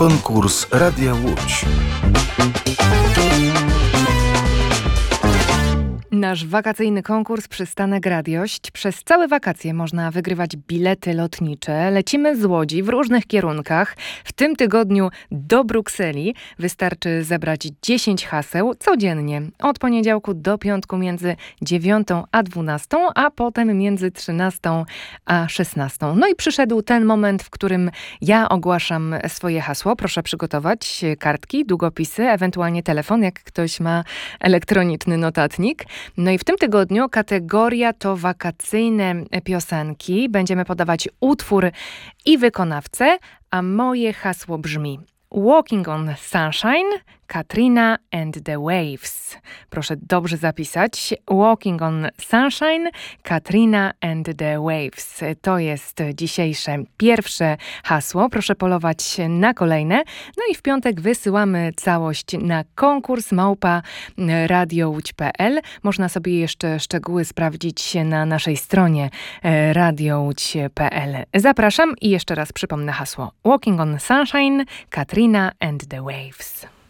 Konkurs Radia Łódź. Nasz wakacyjny konkurs Przystanek Radiość. Przez całe wakacje można wygrywać bilety lotnicze. Lecimy z Łodzi w różnych kierunkach. W tym tygodniu do Brukseli. Wystarczy zebrać 10 haseł codziennie. Od poniedziałku do piątku między 9 a 12, a potem między 13 a 16. No i przyszedł ten moment, w którym ja ogłaszam swoje hasło. Proszę przygotować kartki, długopisy, ewentualnie telefon, jak ktoś ma elektroniczny notatnik. No i w tym tygodniu kategoria to wakacyjne piosenki. Będziemy podawać utwór i wykonawcę, a moje hasło brzmi: Walking on Sunshine, Katrina and the Waves. Proszę dobrze zapisać. Walking on Sunshine, Katrina and the Waves. To jest dzisiejsze pierwsze hasło. Proszę polować na kolejne. No i w piątek wysyłamy całość na konkurs @radiołódź.pl. Można sobie jeszcze szczegóły sprawdzić na naszej stronie radiołódź.pl. Zapraszam i jeszcze raz przypomnę hasło. Walking on Sunshine, Katrina and the Waves.